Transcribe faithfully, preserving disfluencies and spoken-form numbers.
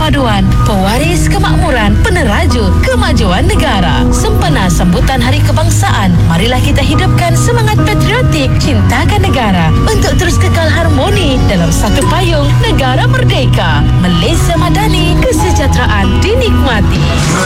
perpaduan, pewaris kemakmuran, peneraju kemajuan negara. Sempena sambutan Hari Kebangsaan, marilah kita hidupkan semangat patriotik, cintakan negara untuk terus kekal harmoni dalam satu payung negara merdeka. Malaysia Madani, kesejahteraan dinikmati.